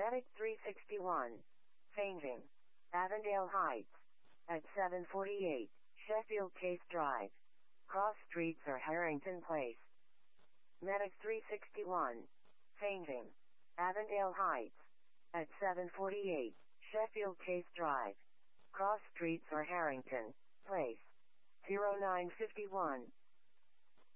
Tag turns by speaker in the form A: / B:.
A: Medic 361. Changing. Avondale Heights. At 748, Sheffield Case Drive. Cross streets or Harrington Place. Medic 361. Changing. Avondale Heights. At 748, Sheffield Case Drive. Cross streets or Harrington Place. 0951.